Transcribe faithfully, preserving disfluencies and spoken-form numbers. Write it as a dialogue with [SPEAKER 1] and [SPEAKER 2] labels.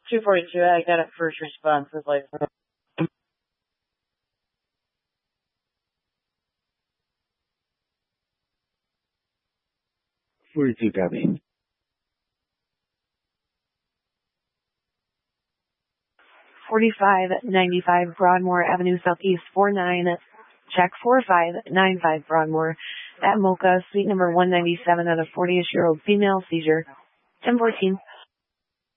[SPEAKER 1] two forty-two, I got a first responsive license.
[SPEAKER 2] forty-two, copy.
[SPEAKER 3] forty-five ninety-five Broadmoor Avenue Southeast, four nine, check four five nine five Broadmoor at Mocha, suite number one ninety-seven, at a forty-ish-year-old female, seizure ten fourteen.